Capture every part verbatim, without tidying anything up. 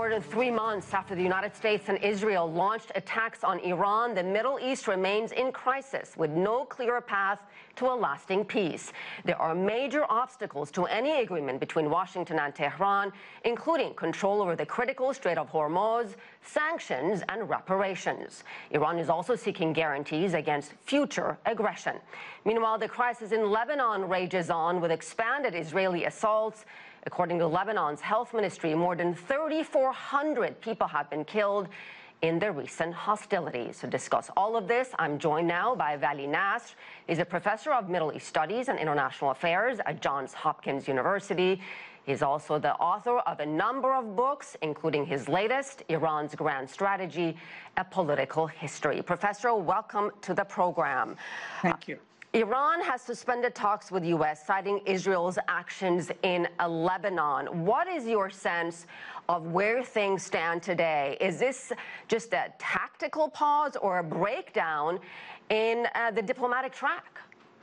Lord, three months after the United States and Israel launched attacks on Iran, the Middle East remains in crisis with no clear path to a lasting peace. There are major obstacles to any agreement between Washington and Tehran, including control over the critical Strait of Hormuz, sanctions, and reparations. Iran is also seeking guarantees against future aggression. Meanwhile, the crisis in Lebanon rages on with expanded Israeli assaults. According to Lebanon's health ministry, more than thirty-four hundred people have been killed in the recent hostilities. To discuss all of this, I'm joined now by Vali Nasr. He's a professor of Middle East Studies and International Affairs at Johns Hopkins University. He's also the author of a number of books, including his latest, Iran's Grand Strategy, A Political History. Professor, welcome to the program. Thank you. Iran has suspended talks with U S, citing Israel's actions in Lebanon. What is your sense of where things stand today? Is this just a tactical pause or a breakdown in uh, the diplomatic track?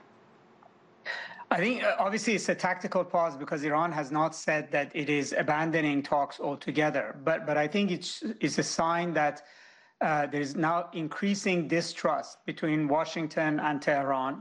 I think uh, obviously it's a tactical pause because Iran has not said that it is abandoning talks altogether. But, but I think it's, it's a sign that uh, there is now increasing distrust between Washington and Tehran.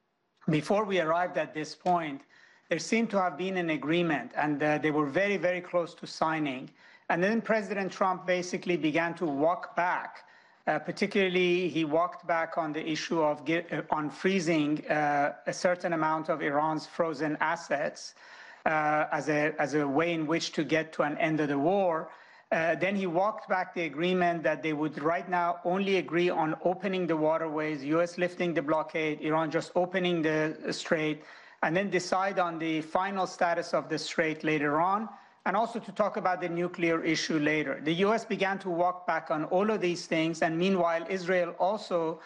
Before we arrived at this point, there seemed to have been an agreement, and uh, they were very, very close to signing. And then President Trump basically began to walk back. Uh, particularly, he walked back on the issue of get, uh, on freezing uh, a certain amount of Iran's frozen assets uh, as a as a way in which to get to an end of the war. Uh, then he walked back the agreement that they would right now only agree on opening the waterways, U S lifting the blockade, Iran just opening the strait, and then decide on the final status of the strait later on, and also to talk about the nuclear issue later. The U S began to walk back on all of these things, and meanwhile, Israel also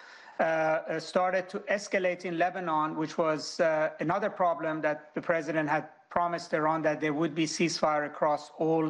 uh, started to escalate in Lebanon, which was uh, another problem that the president had promised Iran, that there would be ceasefire across all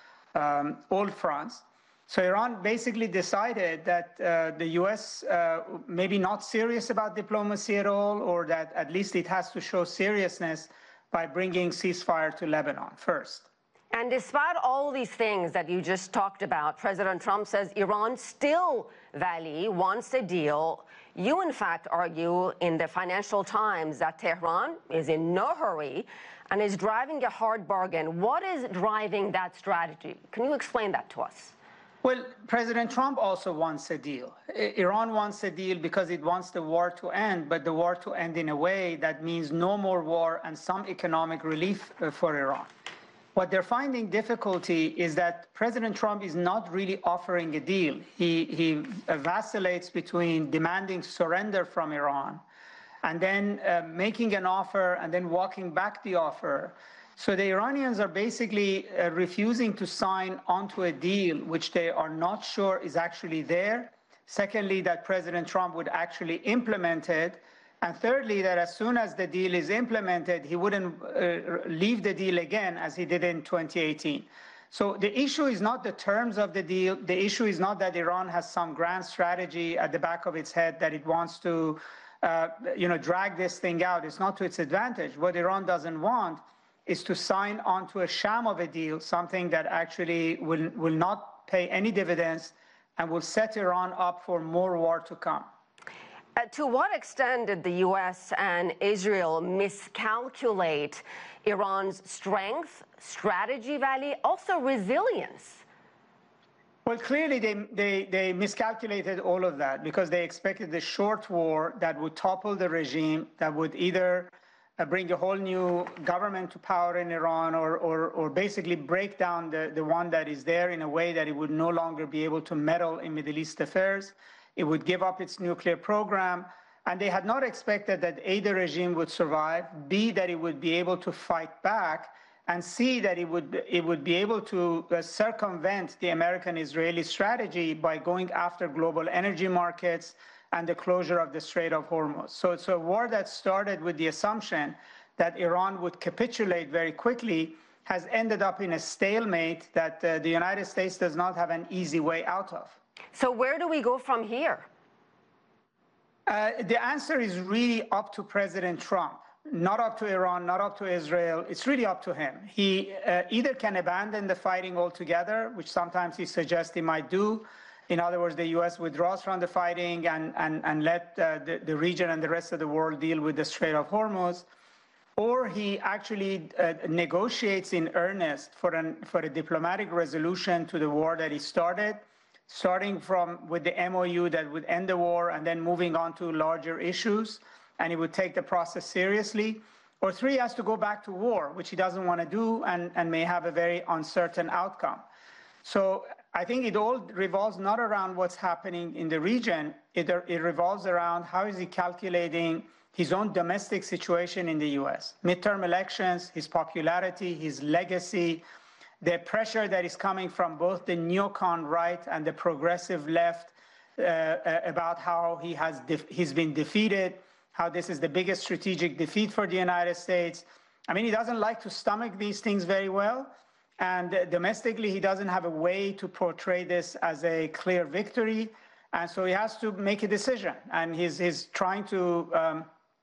Um, all fronts. So Iran basically decided that uh, the U S uh, maybe not serious about diplomacy at all, or that at least it has to show seriousness by bringing ceasefire to Lebanon first. And despite all these things that you just talked about, President Trump says Iran still, Vali, wants a deal. You, in fact, argue in the Financial Times that Tehran is in no hurry and is driving a hard bargain. What is driving that strategy? Can you explain that to us? Well, President Trump also wants a deal. Iran wants a deal because it wants the war to end, but the war to end in a way that means no more war and some economic relief for Iran. What they're finding difficulty is that President Trump is not really offering a deal. He, he vacillates between demanding surrender from Iran and then uh, making an offer and then walking back the offer. So the Iranians are basically uh, refusing to sign onto a deal which they are not sure is actually there. Secondly, that President Trump would actually implement it. And thirdly, that as soon as the deal is implemented, he wouldn't uh, leave the deal again as he did in twenty eighteen. So the issue is not the terms of the deal. The issue is not that Iran has some grand strategy at the back of its head that it wants to Uh, you know, drag this thing out. It's not to its advantage. What Iran doesn't want is to sign onto a sham of a deal, something that actually will, will not pay any dividends and will set Iran up for more war to come. Uh, to what extent did the U S and Israel miscalculate Iran's strength, strategy, Vali, also resilience? Well, clearly they, they, they miscalculated all of that because they expected a short war that would topple the regime, that would either uh, bring a whole new government to power in Iran or, or, or basically break down the, the one that is there in a way that it would no longer be able to meddle in Middle East affairs. It would give up its nuclear program. And they had not expected that A, the regime would survive, B, that it would be able to fight back, and see that it would, it would be able to uh, circumvent the American-Israeli strategy by going after global energy markets and the closure of the Strait of Hormuz. So it's a war that started with the assumption that Iran would capitulate very quickly, has ended up in a stalemate that uh, the United States does not have an easy way out of. So where do we go from here? Uh, the answer is really up to President Trump. not up to Iran, not up to Israel. It's really up to him. He uh, either can abandon the fighting altogether, which sometimes he suggests he might do. In other words, the U S withdraws from the fighting and, and, and let uh, the, the region and the rest of the world deal with the Strait of Hormuz. Or he actually uh, negotiates in earnest for, an, for a diplomatic resolution to the war that he started, starting from with the M O U that would end the war and then moving on to larger issues, and he would take the process seriously. Or three, he has to go back to war, which he doesn't want to do and, and may have a very uncertain outcome. So I think it all revolves not around what's happening in the region, it, it revolves around how is he calculating his own domestic situation in the U S. Midterm elections, his popularity, his legacy, the pressure that is coming from both the neocon right and the progressive left uh, about how he has he's been defeated, how this is the biggest strategic defeat for the United States. I mean, he doesn't like to stomach these things very well. And uh, domestically, he doesn't have a way to portray this as a clear victory. And so he has to make a decision. And he's, he's trying to um,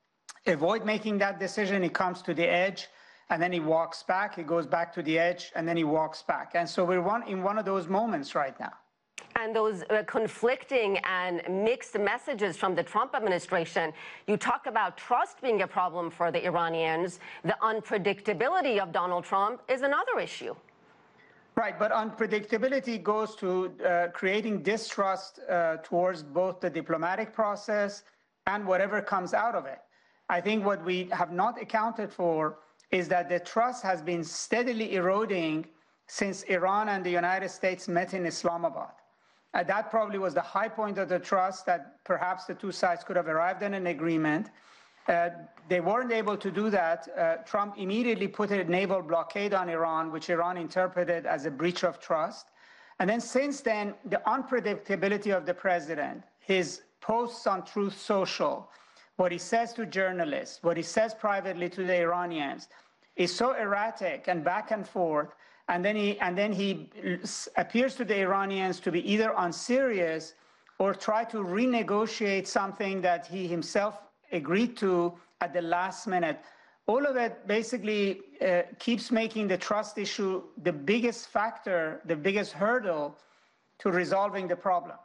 avoid making that decision. He comes to the edge, and then he walks back. He goes back to the edge, and then he walks back. And so we're one, in one of those moments right now. And those uh, conflicting and mixed messages from the Trump administration, you talk about trust being a problem for the Iranians. The unpredictability of Donald Trump is another issue. Right, but unpredictability goes to uh, creating distrust uh, towards both the diplomatic process and whatever comes out of it. I think what we have not accounted for is that the trust has been steadily eroding since Iran and the United States met in Islamabad. Uh, that probably was the high point of the trust, that perhaps the two sides could have arrived at an agreement. Uh, they weren't able to do that. Uh, Trump immediately put a naval blockade on Iran, which Iran interpreted as a breach of trust. And then since then, the unpredictability of the president, his posts on Truth Social, what he says to journalists, what he says privately to the Iranians, is so erratic and back and forth. And then he, and then he appears to the Iranians to be either unserious or try to renegotiate something that he himself agreed to at the last minute. All of it basically uh, keeps making the trust issue the biggest factor, the biggest hurdle to resolving the problem.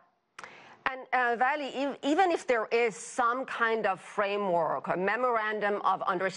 And uh, Vali, even if there is some kind of framework or memorandum of understanding,